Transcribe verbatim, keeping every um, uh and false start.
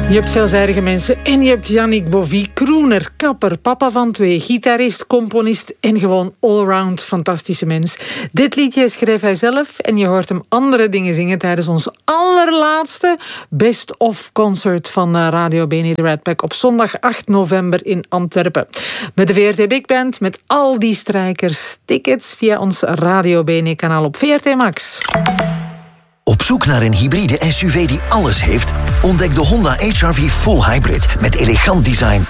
Je hebt veelzijdige mensen en je hebt Yannick Bovie, crooner, kapper, papa van twee, gitarist, componist en gewoon allround fantastische mens. Dit liedje schreef hij zelf en je hoort hem andere dingen zingen tijdens ons allerlaatste Best of Concert van Radio Bene de Rat Pack op zondag acht november in Antwerpen. Met de V R T Big Band, met al die strijkers, tickets via ons Radio Bene kanaal op V R T Max. Op zoek naar een hybride S U V die alles heeft? Ontdek de Honda H R V Full Hybrid met elegant design,